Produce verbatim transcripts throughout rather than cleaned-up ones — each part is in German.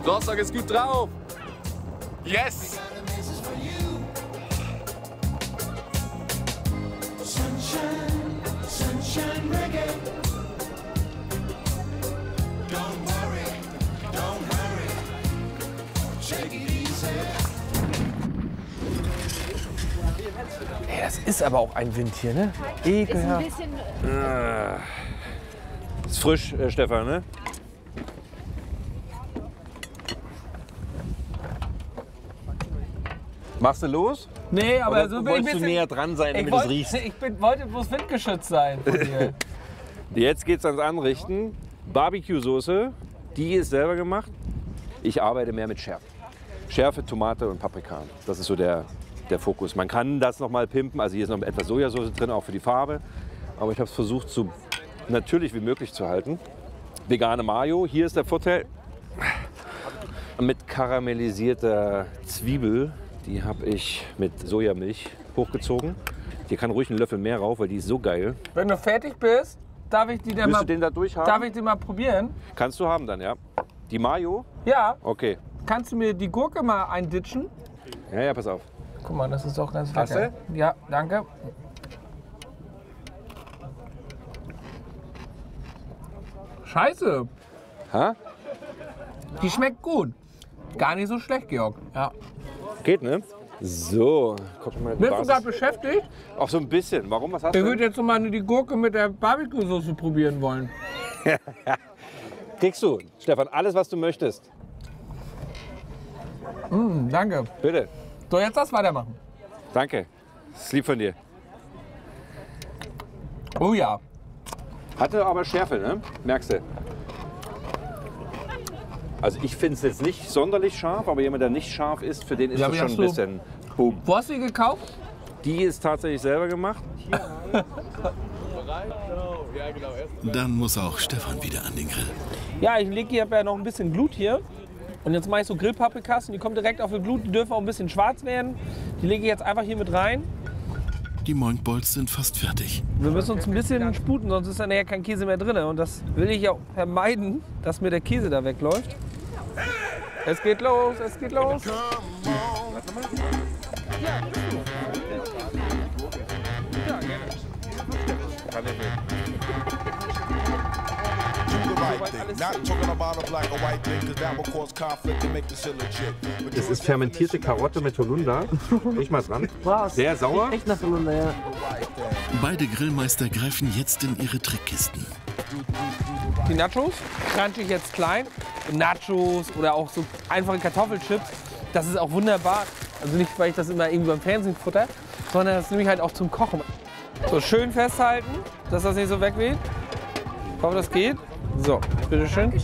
Rostock ist gut drauf. Yes! Hey, das ist aber auch ein Wind hier, ne? Ekelhaft. Ist ein bisschen Ah. Ist frisch, äh, Stefan, ne? Machst du los? Nee, aber Oder so bin ich wolltest ein du bisschen... näher dran sein, Ich, damit du es wollt, riechst? ich bin, wollte bloß windgeschützt sein von dir. Jetzt geht's ans Anrichten. Barbecue-Soße, die ist selber gemacht. Ich arbeite mehr mit Schärfe. Schärfe, Tomate und Paprika. Das ist so der, der Fokus. Man kann das noch mal pimpen. Also hier ist noch etwas Sojasauce drin, auch für die Farbe. Aber ich habe es versucht, so natürlich wie möglich zu halten. Vegane Mayo. Hier ist der Vorteil. Mit karamellisierter Zwiebel. Die habe ich mit Sojamilch hochgezogen. Hier kann ruhig ein Löffel mehr rauf, weil die ist so geil. Wenn du fertig bist, darf ich die dann Willst mal, du den da durch haben? darf ich den mal probieren? Kannst du haben dann, ja. Die Mayo? Ja. Okay. Kannst du mir die Gurke mal einditschen? Ja, ja, pass auf. Guck mal, das ist doch ganz Hast lecker. Ja, danke. Scheiße, Ha? die schmeckt gut. Gar nicht so schlecht, Georg. Ja. Geht, ne? So, guck mal. Bist du Basis- gerade beschäftigt? Auch so ein bisschen. Warum? Was hast Ich du? würde jetzt noch mal die Gurke mit der Barbecue-Soße probieren wollen. Kriegst du, Stefan, alles, was du möchtest. Mm, danke. Bitte. So, jetzt das weitermachen. Danke. Das ist lieb von dir. Oh ja. Hatte aber Schärfe, ne? Merkst du? Also ich finde es jetzt nicht sonderlich scharf, aber jemand, der nicht scharf ist, für den ist Ja, das wie schon ein hast du- bisschen boom. Wo hast du die gekauft? Die ist tatsächlich selber gemacht. Dann muss auch Stefan wieder an den Grill. Ja, ich lege hier ja noch ein bisschen Glut hier. Und jetzt mache ich so Grillpaprikas und die kommen direkt auf die Glut. Die dürfen auch ein bisschen schwarz werden. Die lege ich jetzt einfach hier mit rein. Die Moinkbolls sind fast fertig. Wir müssen uns ein bisschen sputen, sonst ist dann nachher kein Käse mehr drin. Und das will ich ja vermeiden, dass mir der Käse da wegläuft. Es geht los, es geht los. Das ist fermentierte Karotte mit Holunder. Ich mal dran. Sehr sauer. Echt nach Holunder, ja. Beide Grillmeister greifen jetzt in ihre Trickkisten. Die Nachos crunche ich jetzt klein. Nachos oder auch so einfache Kartoffelchips. Das ist auch wunderbar. Also nicht, weil ich das immer irgendwie beim Fernsehen futter, sondern das nehme ich halt auch zum Kochen. So schön festhalten, dass das nicht so wegweht. Ich hoffe, das geht. So, bitteschön.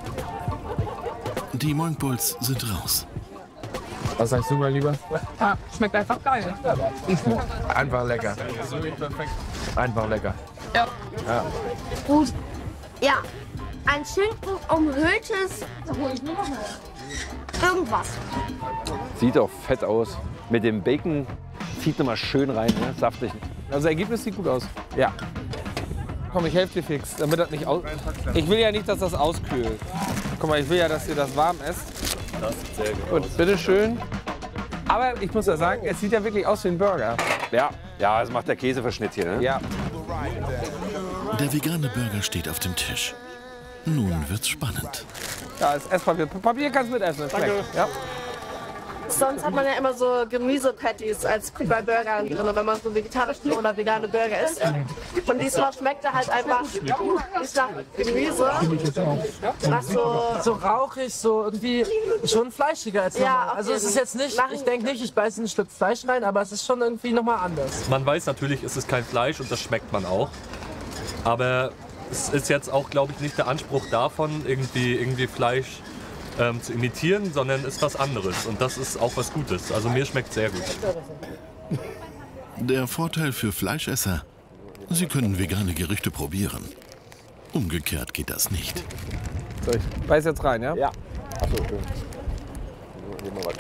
Die Moinkbolls sind raus. Was sagst du, mein Lieber? Ah, schmeckt einfach geil. Einfach lecker. Einfach lecker. Ja. Gut. Ja, ein Schinken umhülltes irgendwas. Sieht auch fett aus. Mit dem Bacon zieht nochmal schön rein, ne? Saftig. Also das Ergebnis sieht gut aus. Ja. Komm, ich helfe dir fix, damit das nicht aus... Ich will ja nicht, dass das auskühlt. Guck mal, ich will ja, dass ihr das warm esst. Das ist sehr gut. Gut, bitteschön. Aber ich muss ja sagen, es sieht ja wirklich aus wie ein Burger. Ja, ja, das macht der Käseverschnitt hier, ne? Ja. Der vegane Burger steht auf dem Tisch. Nun wird's spannend. Ja, das Esspapier. Papier kannst du mitessen, das schmeckt. Ja. Sonst hat man ja immer so Gemüse-Patties als bei Burgern drin, wenn man so vegetarische oder vegane Burger isst. Und diesmal schmeckt er halt einfach nicht nach Gemüse. Was so, So rauchig, so irgendwie schon fleischiger als Ja, normal. auf Also es jeden ist jetzt nicht, Fall. ich denke nicht, ich beiße ein Stück Fleisch rein, aber es ist schon irgendwie nochmal anders. Man weiß natürlich, es ist kein Fleisch und das schmeckt man auch. Aber es ist jetzt auch, glaube ich, nicht der Anspruch davon, irgendwie, irgendwie Fleisch ähm, zu imitieren, sondern ist was anderes. Und das ist auch was Gutes. Also mir schmeckt sehr gut. Der Vorteil für Fleischesser: Sie können vegane Gerichte probieren. Umgekehrt geht das nicht. So, ich beiß jetzt rein, ja? Ja. Achso, schön. Hier mal was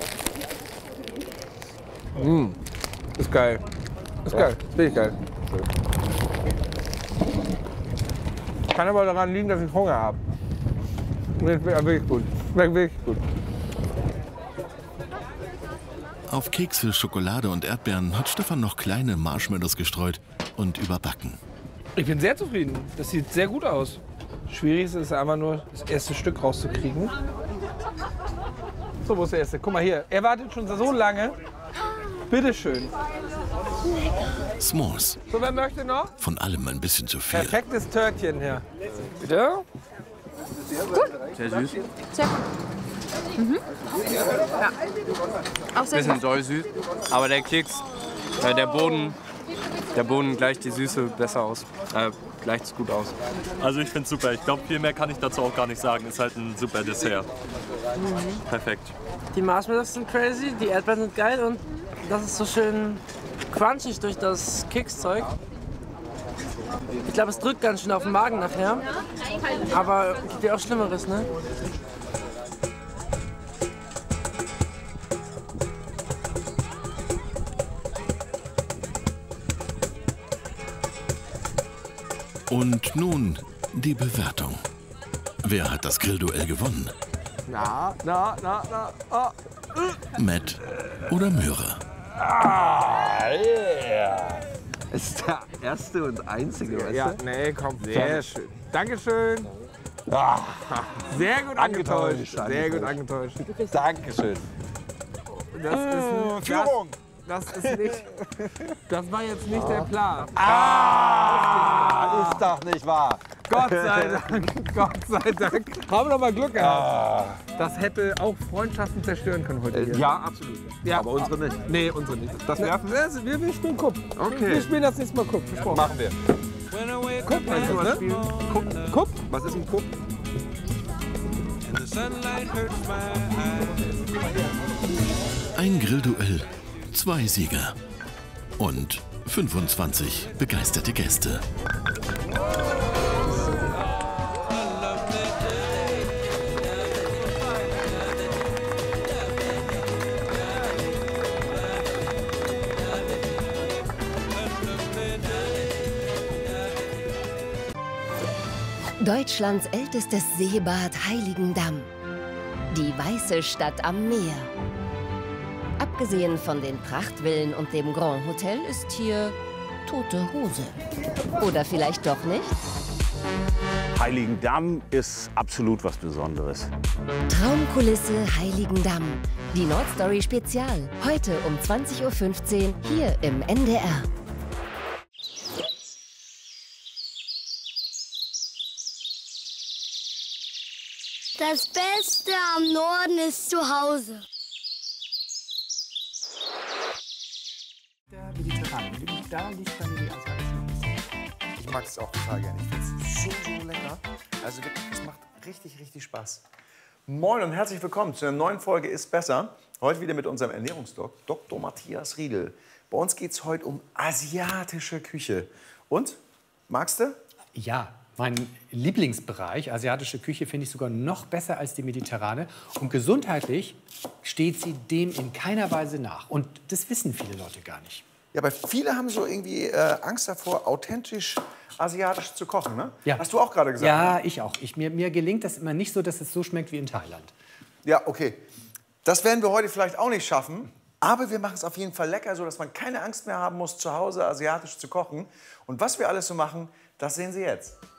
sagen. Mm. Ist geil. Ist Ja. geil. Ist wirklich geil. Kann aber daran liegen, dass ich Hunger habe. Schmeckt wirklich gut. Schmeckt wirklich gut. Auf Kekse, Schokolade und Erdbeeren hat Stefan noch kleine Marshmallows gestreut und überbacken. Ich bin sehr zufrieden. Das sieht sehr gut aus. Schwierig ist es einfach nur, das erste Stück rauszukriegen. So, wo ist der erste? Guck mal hier. Er wartet schon so lange. Bitteschön. S'mores. So, wer möchte noch? Von allem ein bisschen zu viel. Perfektes Törtchen hier. Bitte? Sehr süß. Sehr gut. Mhm. Ja. Auch sehr Bisschen gut. doll süß. Aber der Keks, äh, der Boden, der Boden gleicht die Süße besser aus. Äh, gleicht es gut aus. Also ich finde es super. Ich glaube, viel mehr kann ich dazu auch gar nicht sagen. Ist halt ein super Dessert. Mhm. Perfekt. Die Marshmallows sind crazy, die Erdbeeren sind geil und das ist so schön crunchig durch das Kekszeug. Ich glaube, es drückt ganz schön auf den Magen nachher. Aber gibt ja auch Schlimmeres, ne? Und nun die Bewertung. Wer hat das Grillduell gewonnen? Na, na, na, na. Oh. Matt oder Möhre? Ah, yeah. Ist der erste und einzige, weißt Ja, du? nee, komm, sehr schön. Dankeschön. Ah, Sehr gut angetäuscht. Angetäuscht, Sehr gut angetäuscht. Dankeschön. Das ist, Führung. Das, das ist nicht. Das war jetzt nicht der Plan. Ah, ist doch nicht wahr. Gott sei Dank, Gott sei Dank. Haben wir doch mal Glück gehabt. Das hätte auch Freundschaften zerstören können heute hier. Ja, absolut. Ja. Aber unsere nicht. Nee, unsere nicht. Das werfen wir? Das, wir, wir spielen Kupp. Okay. Wir spielen das nächste Mal Kupp. Versprochen. Machen wir. Kupp, meinst du, ne? Kupp. Kupp? Was ist ein Kupp? Ein Grillduell, zwei Sieger und fünfundzwanzig begeisterte Gäste. Deutschlands ältestes Seebad Heiligendamm. Die weiße Stadt am Meer. Abgesehen von den Prachtvillen und dem Grand Hotel ist hier tote Hose. Oder vielleicht doch nicht? Heiligendamm ist absolut was Besonderes. Traumkulisse Heiligendamm. Die Nordstory Spezial. Heute um zwanzig Uhr fünfzehn hier im N D R. Das Beste am Norden ist zu Hause. Der Mediterrane, da liegt dann die Anzahl. Ich mag es auch total gerne. Ich finde es so, so lecker. Also wirklich, es macht richtig, richtig Spaß. Moin und herzlich willkommen zu einer neuen Folge Ist Besser. Heute wieder mit unserem Ernährungsdoc, Doktor Matthias Riedel. Bei uns geht es heute um asiatische Küche. Und, magst du? Ja, mein Lieblingsbereich, asiatische Küche, finde ich sogar noch besser als die mediterrane. Und gesundheitlich steht sie dem in keiner Weise nach. Und das wissen viele Leute gar nicht. Ja, aber viele haben so irgendwie äh, Angst davor, authentisch asiatisch zu kochen, ne? Ja. Hast du auch gerade gesagt? Ja, ne? ich auch. Ich, mir, mir gelingt das immer nicht so, dass es so schmeckt wie in Thailand. Ja, okay. Das werden wir heute vielleicht auch nicht schaffen. Aber wir machen es auf jeden Fall lecker, sodass man keine Angst mehr haben muss, zu Hause asiatisch zu kochen. Und was wir alles so machen, das sehen Sie jetzt.